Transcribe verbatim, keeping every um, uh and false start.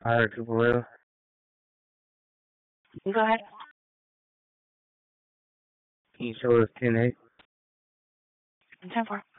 All right, Capoeira. Go ahead. Can you show us ten eight? ten four.